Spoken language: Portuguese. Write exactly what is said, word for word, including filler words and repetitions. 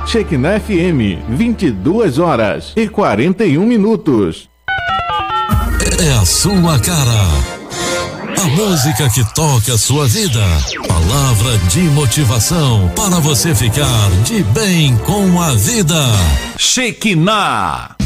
Shekinah F M, vinte e duas horas e quarenta e um minutos. É a sua cara. A música que toca a sua vida. Palavra de motivação para você ficar de bem com a vida. Shekinah.